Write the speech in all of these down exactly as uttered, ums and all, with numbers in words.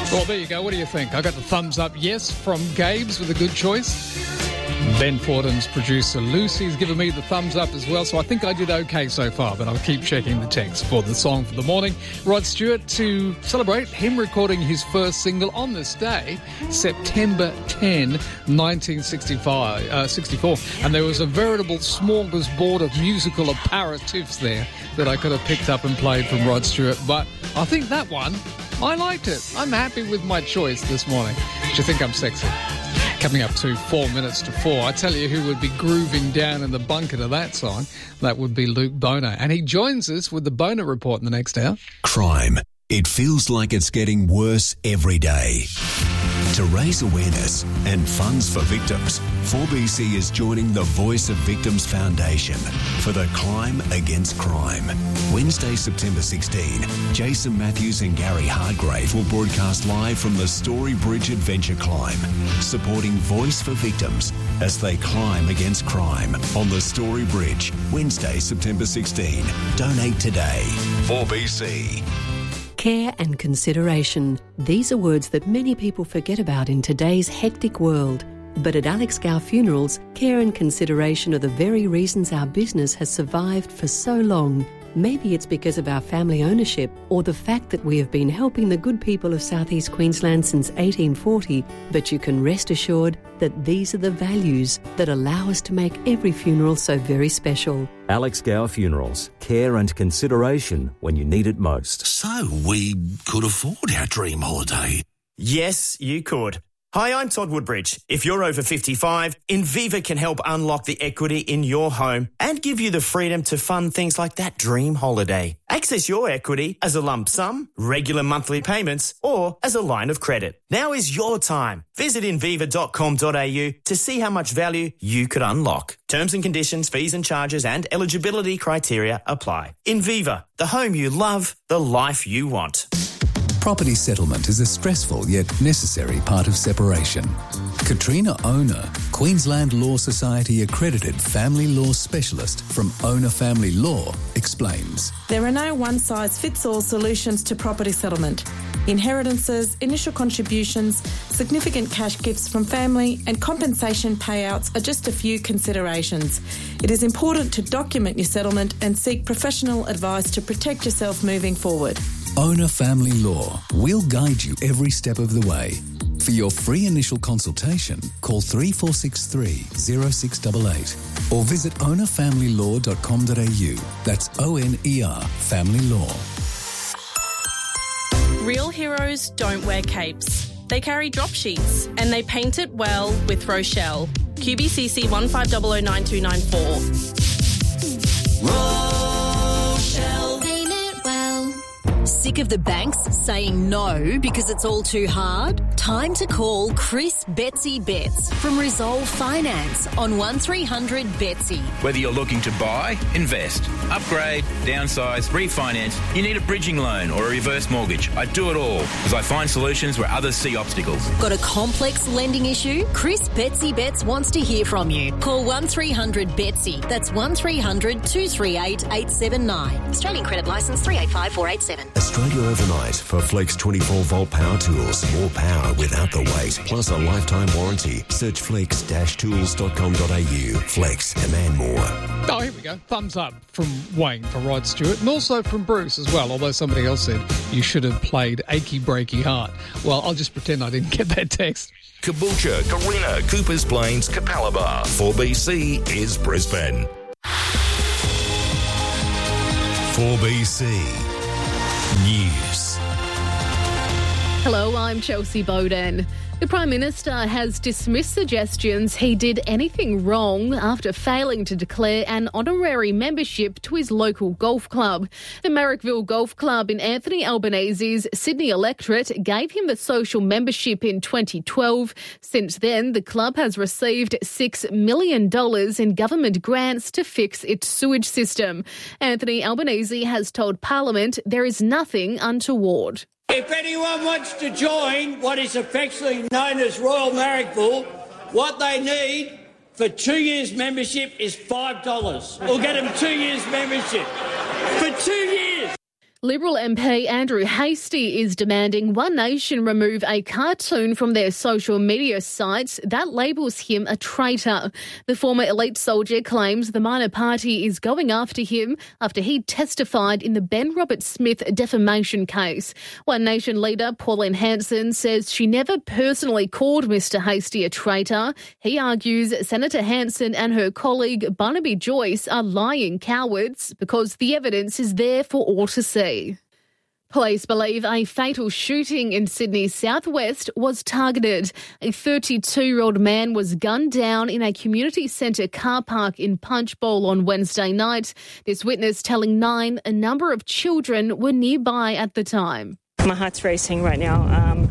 Well, there you go. What do you think? I got the thumbs up yes from Gabe's with a good choice. Ben Forden's producer Lucy's given me the thumbs up as well, so I think I did okay so far, but I'll keep checking the text for the song for the morning. Rod Stewart, to celebrate him recording his first single on this day, September tenth, nineteen sixty-five, uh, sixty-four, and there was a veritable smorgasbord of musical apparatives there that I could have picked up and played from Rod Stewart, but I think that one, I liked it. I'm happy with my choice this morning. Do you think I'm sexy? Coming up to four minutes to four, I tell you who would be grooving down in the bunker to that song. That would be Luke Bono. And he joins us with the Bono Report in the next hour. Crime. It feels like it's getting worse every day. To raise awareness and funds for victims, four B C is joining the Voice of Victims Foundation for the Climb Against Crime. Wednesday, September sixteenth, Jason Matthews and Gary Hardgrave will broadcast live from the Story Bridge Adventure Climb, supporting Voice for Victims as they climb against crime on the Story Bridge. Wednesday, September sixteenth. Donate today. four B C. Care and consideration. These are words that many people forget about in today's hectic world. But at Alex Gow Funerals, care and consideration are the very reasons our business has survived for so long. Maybe it's because of our family ownership or the fact that we have been helping the good people of South East Queensland since eighteen forty, but you can rest assured that these are the values that allow us to make every funeral so very special. Alex Gow Funerals. Care and consideration when you need it most. So we could afford our dream holiday. Yes, you could. Hi, I'm Todd Woodbridge. If you're over fifty-five, Inviva can help unlock the equity in your home and give you the freedom to fund things like that dream holiday. Access your equity as a lump sum, regular monthly payments, or as a line of credit. Now is your time. Visit inviva dot com dot a u to see how much value you could unlock. Terms and conditions, fees and charges, and eligibility criteria apply. Inviva, the home you love, the life you want. Property settlement is a stressful yet necessary part of separation. Katrina Owner, Queensland Law Society accredited family law specialist from Owner Family Law, explains. There are no one-size-fits-all solutions to property settlement. Inheritances, initial contributions, significant cash gifts from family and compensation payouts are just a few considerations. It is important to document your settlement and seek professional advice to protect yourself moving forward. Owner Family Law. We'll guide you every step of the way. For your free initial consultation, call three four six three, zero six eight eight or visit owner family law dot com dot a u. That's O N E R Family Law. Real heroes don't wear capes. They carry drop sheets and they paint it well with Rochelle. Q B C C one five zero zero nine two nine four. Rochelle. Paint it well. Sick of the banks saying no because it's all too hard? Time to call Chris Betsy Betts from Resolve Finance on one three hundred Betsy. Whether you're looking to buy, invest, upgrade, downsize, refinance, you need a bridging loan or a reverse mortgage. I do it all because I find solutions where others see obstacles. Got a complex lending issue? Chris Betsy Betts wants to hear from you. Call one three hundred Betsy. That's one three hundred two three eight eight seven nine. Australian credit licence three eight five four eight seven. Australia Overnight for Flex twenty-four volt power tools. More power without the weight, plus a lifetime warranty. Search flex dash tools dot com dot a u. Flex, demand more. Oh, here we go. Thumbs up from Wayne for Rod Stewart, and also from Bruce as well, although somebody else said you should have played Achy Breaky Heart. Well, I'll just pretend I didn't get that text. Caboolture, Carina, Coopers Plains, Capalaba. four B C is Brisbane. four B C News. Hello, I'm Chelsea Bowden. The Prime Minister has dismissed suggestions he did anything wrong after failing to declare an honorary membership to his local golf club. The Marrickville Golf Club in Anthony Albanese's Sydney electorate gave him the social membership in twenty twelve. Since then, the club has received six million dollars in government grants to fix its sewage system. Anthony Albanese has told Parliament there is nothing untoward. If anyone wants to join what is affectionately known as Royal Marrickville, what they need for two years membership is five dollars. We'll get them two years membership. For two years! Liberal M P Andrew Hastie is demanding One Nation remove a cartoon from their social media sites that labels him a traitor. The former elite soldier claims the minor party is going after him after he testified in the Ben Roberts-Smith defamation case. One Nation leader Pauline Hanson says she never personally called Mister Hastie a traitor. He argues Senator Hanson and her colleague Barnaby Joyce are lying cowards because the evidence is there for all to see. Police believe a fatal shooting in Sydney's southwest was targeted. A thirty-two-year-old man was gunned down in a community centre car park in Punchbowl on Wednesday night. This witness telling Nine a number of children were nearby at the time. My heart's racing right now. Um,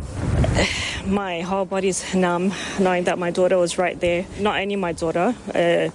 my whole body's numb, knowing that my daughter was right there. Not only my daughter, uh,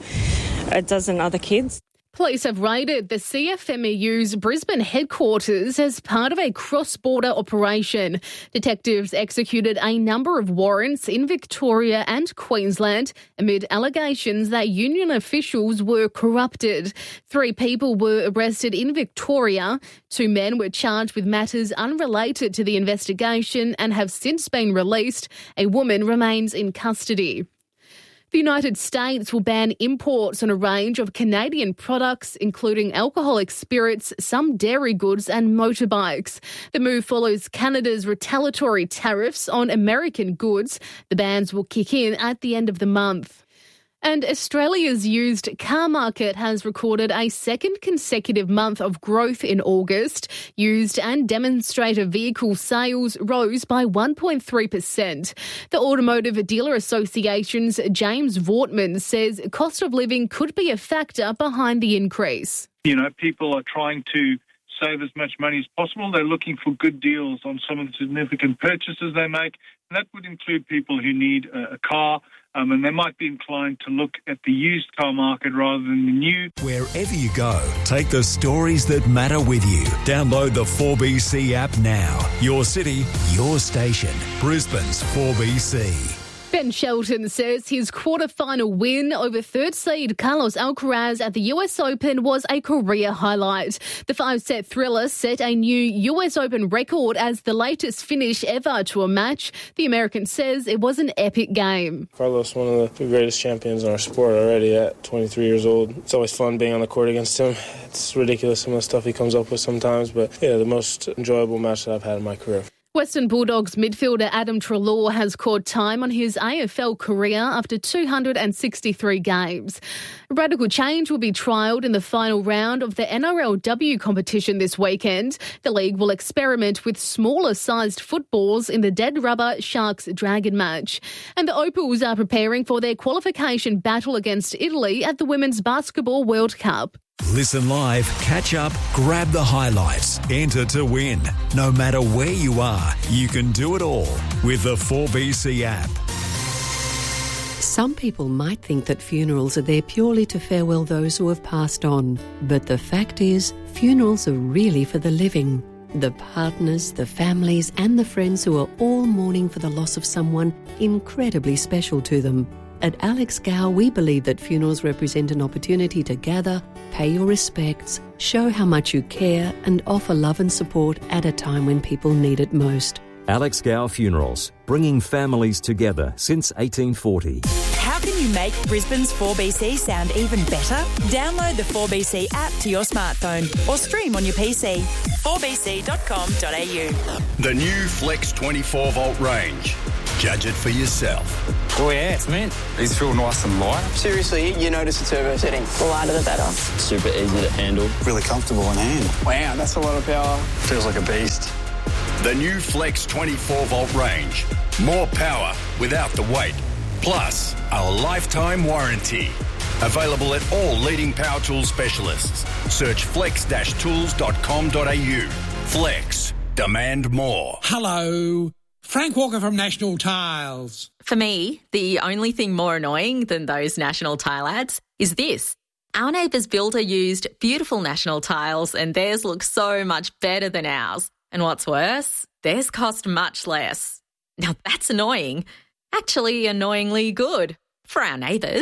a dozen other kids. Police have raided the C F M E U's Brisbane headquarters as part of a cross-border operation. Detectives executed a number of warrants in Victoria and Queensland amid allegations that union officials were corrupted. Three people were arrested in Victoria. Two men were charged with matters unrelated to the investigation and have since been released. A woman remains in custody. The United States will ban imports on a range of Canadian products, including alcoholic spirits, some dairy goods and motorbikes. The move follows Canada's retaliatory tariffs on American goods. The bans will kick in at the end of the month. And Australia's used car market has recorded a second consecutive month of growth in August. Used and demonstrator vehicle sales rose by one point three percent. The Automotive Dealer Association's James Vortman says cost of living could be a factor behind the increase. You know, people are trying to save as much money as possible. They're looking for good deals on some of the significant purchases they make. And that would include people who need a, a car, um, and they might be inclined to look at the used car market rather than the new. Wherever you go, take the stories that matter with you. Download the four B C app now. Your city, your station. Brisbane's four B C. Ben Shelton says his quarter-final win over third seed Carlos Alcaraz at the U S Open was a career highlight. The five-set thriller set a new U S Open record as the latest finish ever to a match. The American says it was an epic game. Carlos, one of the greatest champions in our sport already at twenty-three years old. It's always fun being on the court against him. It's ridiculous some of the stuff he comes up with sometimes, but yeah, the most enjoyable match that I've had in my career. Western Bulldogs midfielder Adam Treloar has caught time on his A F L career after two hundred sixty-three games. Radical change will be trialled in the final round of the N R L W competition this weekend. The league will experiment with smaller-sized footballs in the Dead Rubber Sharks-Dragon match. And the Opals are preparing for their qualification battle against Italy at the Women's Basketball World Cup. Listen live, catch up, grab the highlights, enter to win. No matter where you are, you can do it all with the four B C app. Some people might think that funerals are there purely to farewell those who have passed on. But the fact is, funerals are really for the living. The partners, the families and the friends who are all mourning for the loss of someone incredibly special to them. At Alex Gow, we believe that funerals represent an opportunity to gather, pay your respects, show how much you care and offer love and support at a time when people need it most. Alex Gow Funerals, bringing families together since eighteen forty. How can you make Brisbane's four B C sound even better? Download the four B C app to your smartphone or stream on your P C. four b c dot com dot a u. The new Flex twenty-four volt range. Judge it for yourself. Oh yeah, it's mint. These feel nice and light. Seriously, you notice the turbo setting. The lighter the better. Super easy to handle. Really comfortable in hand. Wow, that's a lot of power. Feels like a beast. The new Flex twenty-four volt range. More power without the weight. Plus, a lifetime warranty. Available at all leading power tool specialists. Search flex dash tools dot com dot a u. Flex. Demand more. Hello. Frank Walker from National Tiles. For me, the only thing more annoying than those National Tile ads is this. Our neighbour's builder used beautiful National Tiles and theirs looks so much better than ours. And what's worse, theirs cost much less. Now that's annoying. Actually annoyingly good for our neighbours.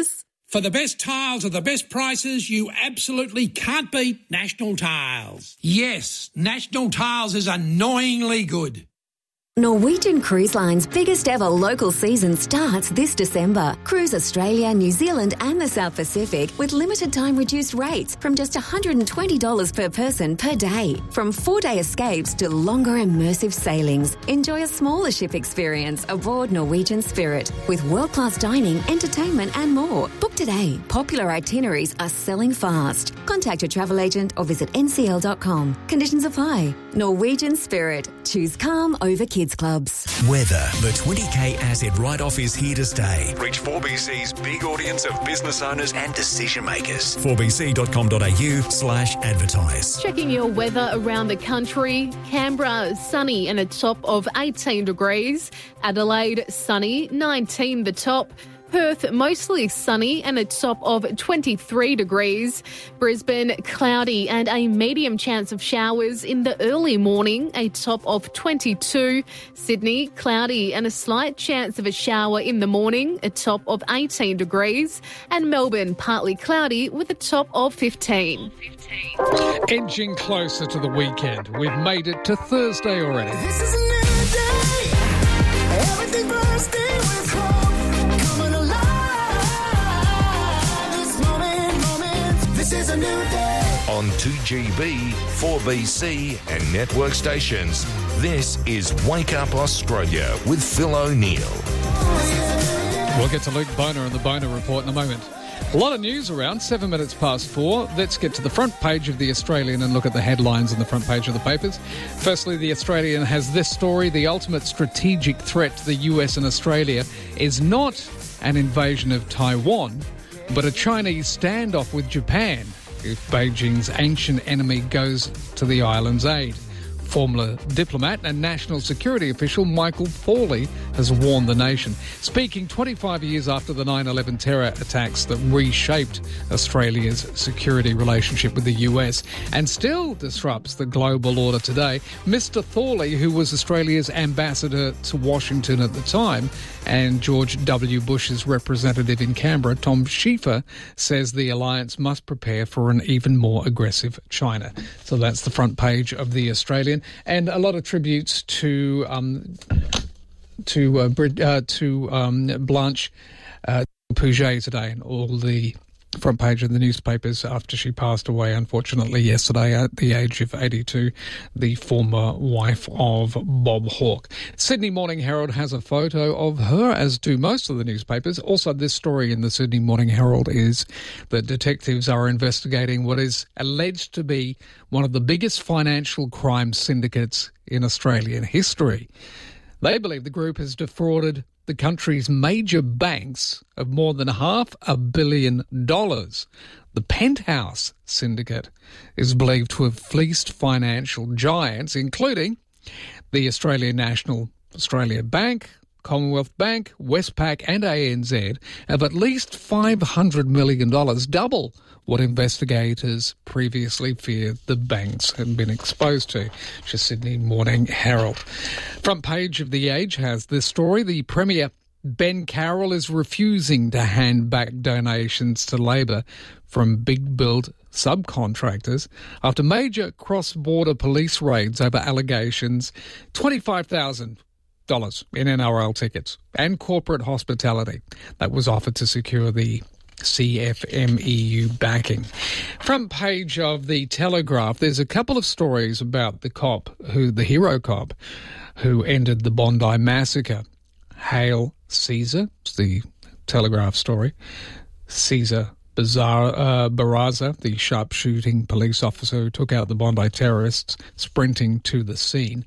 For the best tiles at the best prices, you absolutely can't beat National Tiles. Yes, National Tiles is annoyingly good. Norwegian Cruise Line's biggest ever local season starts this December. Cruise Australia, New Zealand and the South Pacific with limited time reduced rates from just one hundred twenty dollars per person per day. From four-day escapes to longer immersive sailings, enjoy a smaller ship experience aboard Norwegian Spirit with world-class dining, entertainment and more. Book today. Popular itineraries are selling fast. Contact your travel agent or visit n c l dot com. Conditions apply. Norwegian Spirit. Choose calm over kids clubs. Weather. The twenty K asset write-off is here to stay. Reach four B C's big audience of business owners and decision makers. four b c dot com dot a u slash advertise. Checking your weather around the country. Canberra, sunny and a top of eighteen degrees. Adelaide, sunny, nineteen the top. Perth, mostly sunny and a top of twenty-three degrees. Brisbane, cloudy and a medium chance of showers in the early morning, a top of twenty-two. Sydney, cloudy and a slight chance of a shower in the morning, a top of eighteen degrees. And Melbourne, partly cloudy with a top of fifteen. Edging closer to the weekend. We've made it to Thursday already. This is a new day. Everything bursting with hope. This is a new day. On two G B, four B C and network stations, this is Wake Up Australia with Phil O'Neill. We'll get to Luke Boner and the Boner Report in a moment. A lot of news around, seven minutes past four. Let's get to the front page of The Australian and look at the headlines on the front page of the papers. Firstly, The Australian has this story: the ultimate strategic threat to the U S and Australia is not an invasion of Taiwan, but a Chinese standoff with Japan if Beijing's ancient enemy goes to the island's aid. Former diplomat and national security official Michael Fawley has warned the nation, speaking twenty-five years after the nine eleven terror attacks that reshaped Australia's security relationship with the U S and still disrupts the global order today. Mister Fawley, who was Australia's ambassador to Washington at the time and George W. Bush's representative in Canberra, Tom Schiefer, says the alliance must prepare for an even more aggressive China. So that's the front page of The Australian. And a lot of tributes to um, to uh, uh, to um, Blanche uh, Pouget today, and all the front page of the newspapers after she passed away, unfortunately, yesterday at the age of eighty-two, the former wife of Bob Hawke. Sydney Morning Herald has a photo of her, as do most of the newspapers. Also, this story in the Sydney Morning Herald is that detectives are investigating what is alleged to be one of the biggest financial crime syndicates in Australian history. They believe the group has defrauded the country's major banks of more than half a billion dollars. The Penthouse Syndicate is believed to have fleeced financial giants, including the Australian National Australia Bank, Commonwealth Bank, Westpac and A N Z, of at least five hundred million dollars, double what investigators previously feared the banks had been exposed to. Just Sydney Morning Herald. Front page of The Age has this story. The Premier, Ben Carroll, is refusing to hand back donations to Labor from big build subcontractors after major cross-border police raids over allegations twenty-five thousand dollars in N R L tickets and corporate hospitality that was offered to secure the C F M E U backing. Front page of the Telegraph, there's a couple of stories about the cop, who the hero cop, who ended the Bondi massacre. Hail Caesar, it's the Telegraph story. Caesar Bizarre, uh, Barraza, the sharpshooting police officer who took out the Bondi terrorists, sprinting to the scene.